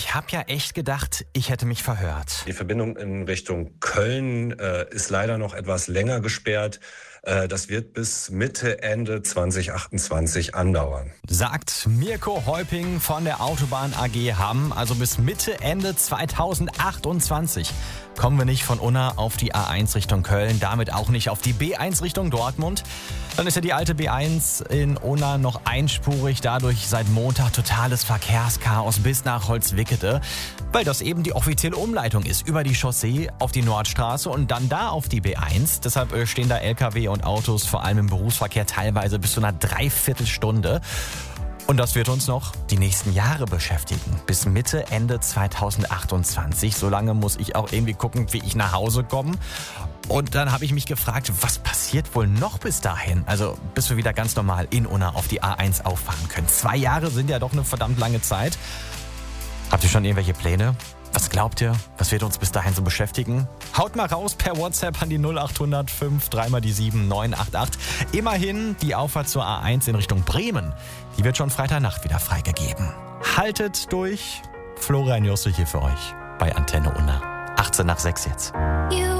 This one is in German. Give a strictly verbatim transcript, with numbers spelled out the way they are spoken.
Ich habe ja echt gedacht, ich hätte mich verhört. Die Verbindung in Richtung Köln äh, ist leider noch etwas länger gesperrt. Äh, das wird bis Mitte, Ende zwanzig achtundzwanzig andauern. Sagt Mirko Heuping von der Autobahn A G Hamm. Also bis Mitte, Ende zweitausendachtundzwanzig kommen wir nicht von Unna auf die A eins Richtung Köln, damit auch nicht auf die B eins Richtung Dortmund. Dann ist ja die alte B eins in Unna noch einspurig, dadurch seit Montag totales Verkehrschaos bis nach Holzwickede, weil das eben die offizielle Umleitung ist, über die Chaussee auf die Nordstraße und dann da auf die B eins. Deshalb stehen da L K W und Autos, vor allem im Berufsverkehr, teilweise bis zu einer Dreiviertelstunde. Und das wird uns noch die nächsten Jahre beschäftigen. Bis Mitte, Ende zweitausendachtundzwanzig. Solange muss ich auch irgendwie gucken, wie ich nach Hause komme. Und dann habe ich mich gefragt, was passiert wohl noch bis dahin? Also bis wir wieder ganz normal in Unna auf die A eins auffahren können. Zwei Jahre sind ja doch eine verdammt lange Zeit. Habt ihr schon irgendwelche Pläne? Was glaubt ihr? Was wird uns bis dahin so beschäftigen? Haut mal raus per WhatsApp an die null acht null null fünf drei mal die sieben neun acht acht. Immerhin die Auffahrt zur A eins in Richtung Bremen. Die wird schon Freitagnacht wieder freigegeben. Haltet durch. Florian Josse hier für euch bei Antenne Unna. achtzehn nach sechs jetzt.